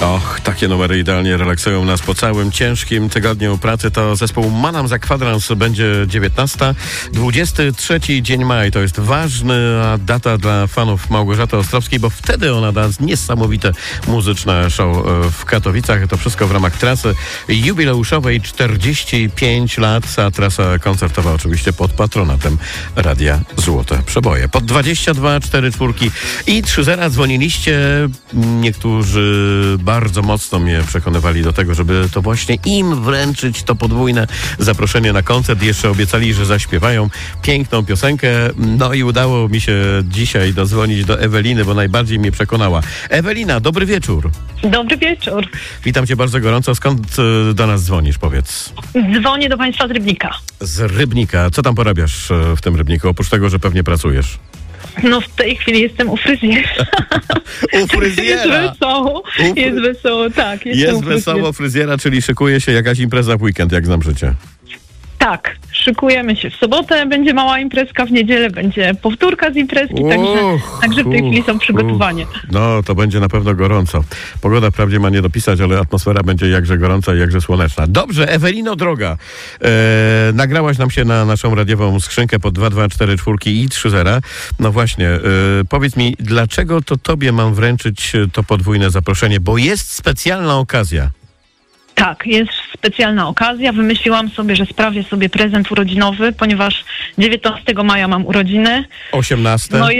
Och, takie numery idealnie relaksują nas po całym ciężkim tygodniu pracy. To zespół Manam za kwadrans, będzie 19. 23 dzień maj. To jest ważna data dla fanów Małgorzaty Ostrowskiej, bo wtedy ona da niesamowite muzyczne show w Katowicach. To wszystko w ramach trasy jubileuszowej 45 lat, a trasa koncertowa oczywiście pod patronatem Radia Złote Przeboje. Pod 22, 4 czwórki i 3-0 dzwoniliście. Niektórzy bardzo mocno mnie przekonywali do tego, żeby to właśnie im wręczyć to podwójne zaproszenie na koncert. Jeszcze obiecali, że zaśpiewają piękną piosenkę. No i udało mi się dzisiaj dodzwonić do Eweliny, bo najbardziej mnie przekonała. Ewelina, dobry wieczór. Dobry wieczór. Witam cię bardzo gorąco. Skąd do nas dzwonisz, powiedz? Dzwonię do państwa z Rybnika. Z Rybnika. Co tam porabiasz w tym Rybniku, oprócz tego, że pewnie pracujesz? No w tej chwili jestem u fryzjera. U fryzjera? Jest wesoło, tak. Jest wesoło fryzjera, czyli szykuje się jakaś impreza w weekend, jak znam życie. Tak, szykujemy się w sobotę, będzie mała imprezka, w niedzielę będzie powtórka z imprezki, także w tej chwili są przygotowania. No, to będzie na pewno gorąco. Pogoda wprawdzie ma nie dopisać, ale atmosfera będzie jakże gorąca i jakże słoneczna. Dobrze, Ewelino droga, nagrałaś nam się na naszą radiową skrzynkę pod 224 i 3-0. No właśnie, powiedz mi, dlaczego to tobie mam wręczyć to podwójne zaproszenie? Bo jest specjalna okazja. Tak, jest specjalna okazja. Wymyśliłam sobie, że sprawię sobie prezent urodzinowy, ponieważ 19 maja mam urodziny. 18? No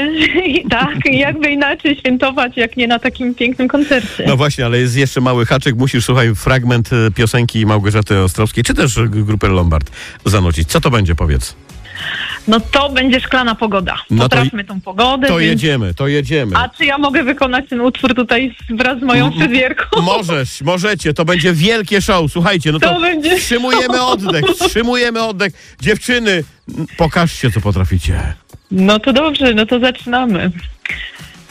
jakby inaczej świętować, jak nie na takim pięknym koncercie. No właśnie, ale jest jeszcze mały haczyk. Musisz, słuchaj, fragment piosenki Małgorzaty Ostrowskiej, czy też grupy Lombard zanucić. Co to będzie, powiedz? No to będzie Szklana Pogoda. Poprawmy tą pogodę. To jedziemy. A czy ja mogę wykonać ten utwór tutaj wraz z moją fryzjerką? Możecie. To będzie wielkie show. Słuchajcie, no to będzie wstrzymujemy oddech. Dziewczyny, pokażcie, co potraficie. No to dobrze, no to zaczynamy.